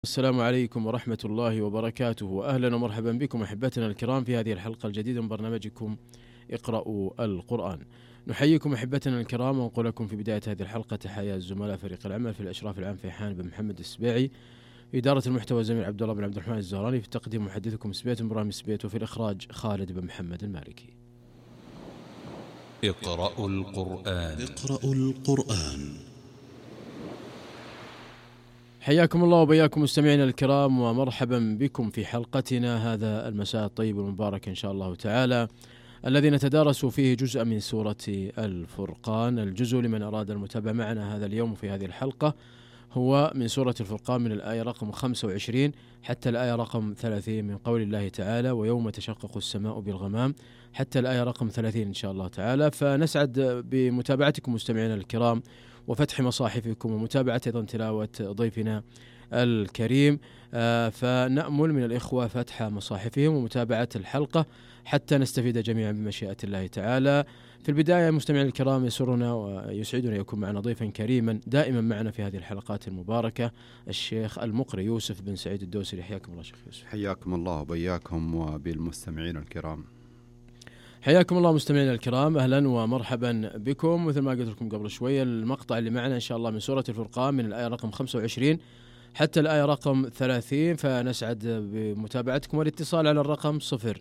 السلام عليكم ورحمة الله وبركاته، أهلا ومرحبا بكم أحبتنا الكرام في هذه الحلقة الجديدة من برنامجكم اقرأوا القرآن. نحييكم أحبتنا الكرام ونقول لكم في بداية هذه الحلقة تحية الزملاء فريق العمل في الإشراف العام فيحان بن محمد السبيعي، في إدارة المحتوى زميل عبد الله بن عبد الرحمن الزهراني، في التقديم محدثكم سبيت برامج سبيت، وفي الإخراج خالد بن محمد المالكي. اقرأوا القرآن. حياكم الله وبياكم مستمعينا الكرام، ومرحبا بكم في حلقتنا هذا المساء الطيب المبارك إن شاء الله تعالى، الذي نتدارس فيه جزءا من سورة الفرقان. الجزء لمن أراد المتابعة معنا هذا اليوم في هذه الحلقة هو من سورة الفرقان، من الآية رقم 25 حتى الآية رقم 30 من قول الله تعالى: ويوم تشقق السماء بالغمام، حتى الآية رقم 30 إن شاء الله تعالى. فنسعد بمتابعتكم مستمعينا الكرام، وفتح مصاحفكم، ومتابعة أيضا تلاوة ضيفنا الكريم. فنأمل من الإخوة فتح مصاحفهم ومتابعة الحلقة حتى نستفيد جميعا بمشيئة الله تعالى. في البداية مستمعينا الكرام، يسرنا ويسعدنا يكون معنا ضيفا كريما دائما معنا في هذه الحلقات المباركة، الشيخ المقري يوسف بن سعيد الدوسري. حياكم الله شيخ يوسف. حياكم الله وبياكم وبالمستمعين الكرام. حياكم الله مستمعينا الكرام، أهلا ومرحبا بكم. مثل ما قلت لكم قبل شوية، المقطع اللي معنا إن شاء الله من سورة الفرقان من الآية رقم 25 حتى الآية رقم 30، فنسعد بمتابعتكم والاتصال على الرقم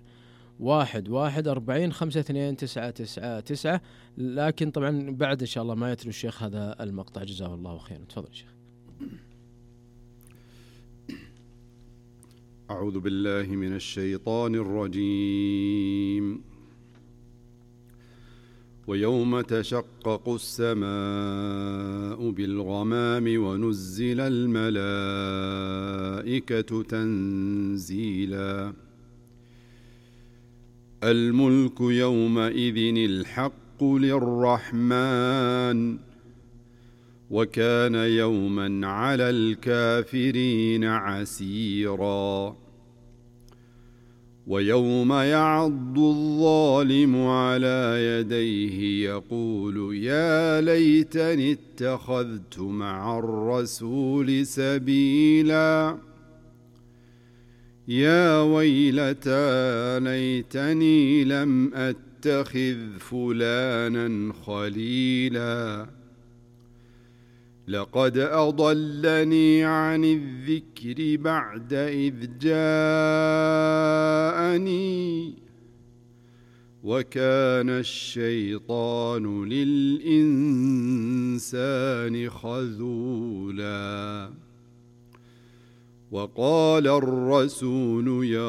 0114252999، لكن طبعا بعد إن شاء الله ما يتلو الشيخ هذا المقطع جزاه الله خيرا. تفضل شيخ. أعوذ بالله من الشيطان الرجيم. ويوم تشقق السماء بالغمام ونزل الملائكة تنزيلا. الملك يومئذ الحق للرحمن وكان يوما على الكافرين عسيرا. ويوم يعض الظالم على يديه يقول يا ليتني اتخذت مع الرسول سبيلا. يا ويلتى ليتني لم أتخذ فلانا خليلا. لقد أضلني عن الذكر بعد إذ جاءني وكان الشيطان للإنسان خذولا. وقال الرسول يا